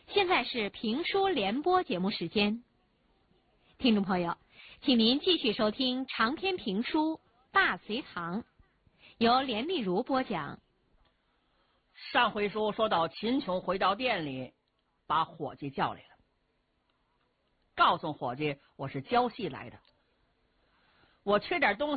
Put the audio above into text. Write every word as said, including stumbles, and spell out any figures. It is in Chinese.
现在是评书联播节目时间，听众朋友，请您继续收听长篇评书《大隋唐》，由连丽如播讲。 上回书说到秦琼回到店里，把伙计叫来了，告诉伙计我是交戏来的，我缺点东